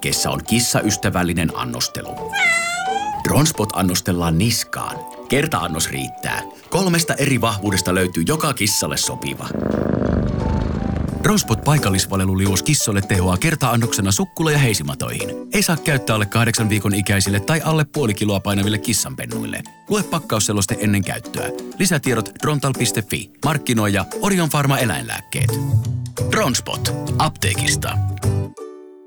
eläinlääkkeessä on kissaystävällinen annostelu. Dronspot annostellaan niskaan. Kerta-annos riittää. 3 eri vahvuudesta löytyy joka kissalle sopiva. Dronspot paikallisvaleluliuos kissoille tehoaa kerta-annoksena sukkula- ja heisimatoihin. Ei saa käyttää alle 8 viikon ikäisille tai alle puoli kiloa painaville kissanpennuille. Lue pakkausseloste ennen käyttöä. Lisätiedot drontal.fi. Markkinoija Orion Pharma eläinlääkkeet. Dronspot. Apteekista.